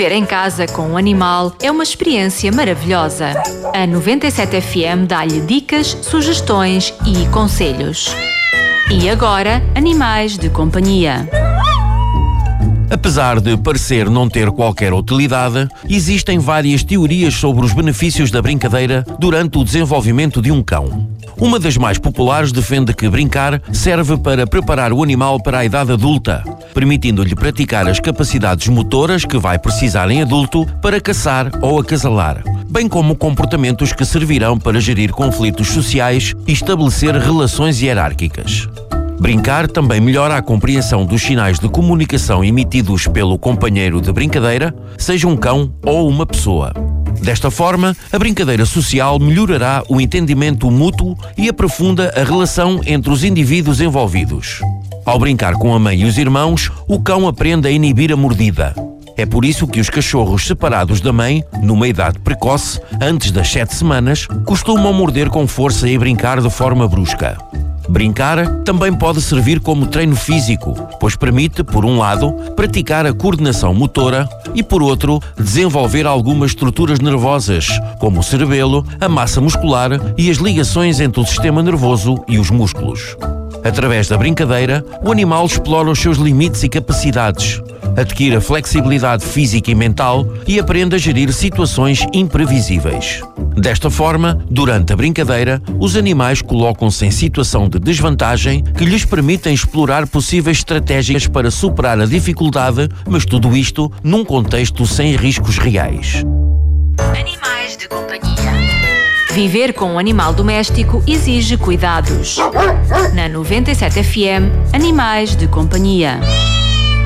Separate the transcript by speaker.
Speaker 1: Viver em casa com um animal é uma experiência maravilhosa. A 97 FM dá-lhe dicas, sugestões e conselhos. E agora, animais de companhia.
Speaker 2: Apesar de parecer não ter qualquer utilidade, existem várias teorias sobre os benefícios da brincadeira durante o desenvolvimento de um cão. Uma das mais populares defende que brincar serve para preparar o animal para a idade adulta, permitindo-lhe praticar as capacidades motoras que vai precisar em adulto para caçar ou acasalar, bem como comportamentos que servirão para gerir conflitos sociais e estabelecer relações hierárquicas. Brincar também melhora a compreensão dos sinais de comunicação emitidos pelo companheiro de brincadeira, seja um cão ou uma pessoa. Desta forma, a brincadeira social melhorará o entendimento mútuo e aprofunda a relação entre os indivíduos envolvidos. Ao brincar com a mãe e os irmãos, o cão aprende a inibir a mordida. É por isso que os cachorros separados da mãe, numa idade precoce, antes das 7 semanas, costumam morder com força e brincar de forma brusca. Brincar também pode servir como treino físico, pois permite, por um lado, praticar a coordenação motora e, por outro, desenvolver algumas estruturas nervosas, como o cerebelo, a massa muscular e as ligações entre o sistema nervoso e os músculos. Através da brincadeira, o animal explora os seus limites e capacidades, adquire a flexibilidade física e mental e aprende a gerir situações imprevisíveis. Desta forma, durante a brincadeira, os animais colocam-se em situação de desvantagem que lhes permitem explorar possíveis estratégias para superar a dificuldade, mas tudo isto num contexto sem riscos reais.
Speaker 1: Animais de companhia. Viver com um animal doméstico exige cuidados. Na 97 FM, Animais de companhia.